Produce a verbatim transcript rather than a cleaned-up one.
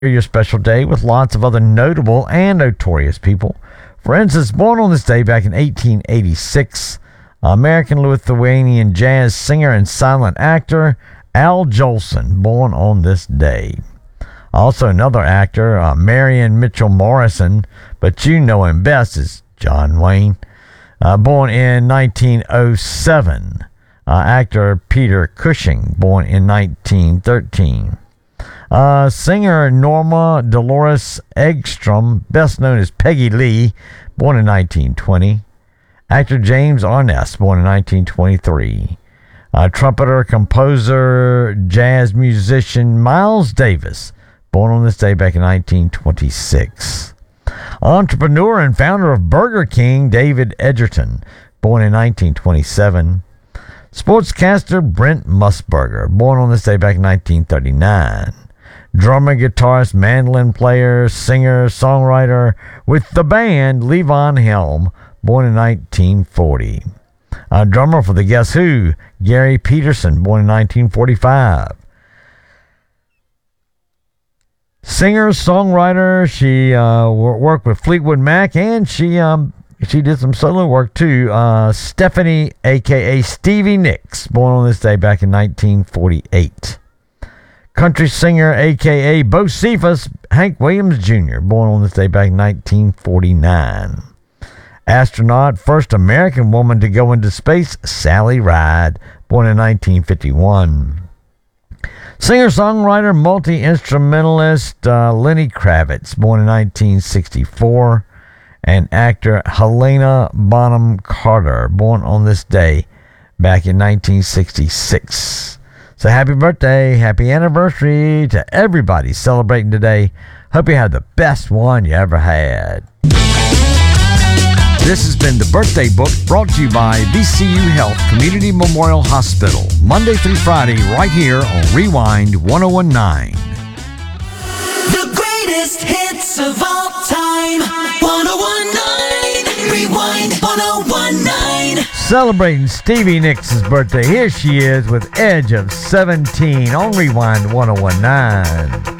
your special day with lots of other notable and notorious people. For instance, born on this day back in eighteen eighty-six, American-Lithuanian jazz singer and silent actor Al Jolson, born on this day. Also another actor, uh, Marion Mitchell Morrison, but you know him best as John Wayne, uh, born in nineteen oh seven. Uh, actor Peter Cushing, born in nineteen thirteen. Uh, singer Norma Dolores Eggstrom, best known as Peggy Lee, born in nineteen twenty. Actor James Arness, born in nineteen twenty-three. Uh, trumpeter, composer, jazz musician Miles Davis, born on this day back in nineteen twenty-six. Entrepreneur and founder of Burger King, David Edgerton, born in nineteen twenty-seven. Sportscaster Brent Musburger, born on this day back in nineteen thirty-nine. Drummer, guitarist, mandolin player, singer, songwriter with the band Levon Helm, born in nineteen forty. A drummer for the Guess Who, Gary Peterson, born in nineteen forty-five. Singer, songwriter, she uh, worked with Fleetwood Mac, and she um, she did some solo work too. Uh, Stephanie, a k a. Stevie Nicks, born on this day back in nineteen forty-eight. Country singer, a k a. Bo Cephas, Hank Williams Junior, born on this day back in nineteen forty-nine. Astronaut, first American woman to go into space, Sally Ride, born in nineteen fifty-one. Singer-songwriter, multi-instrumentalist uh, Lenny Kravitz, born in nineteen sixty-four. And actor Helena Bonham Carter, born on this day back in nineteen sixty-six. So happy birthday, happy anniversary to everybody celebrating today. Hope you had the best one you ever had. This has been The Birthday Book, brought to you by V C U Health Community Memorial Hospital, Monday through Friday, right here on Rewind one oh one point nine. The greatest hits of all time, one oh one point nine, Rewind one oh one point nine. Celebrating Stevie Nicks' birthday, here she is with Edge of seventeen on Rewind one oh one point nine.